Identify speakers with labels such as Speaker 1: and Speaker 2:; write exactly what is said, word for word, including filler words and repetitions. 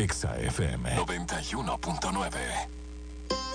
Speaker 1: Exa F M noventa y uno punto nueve.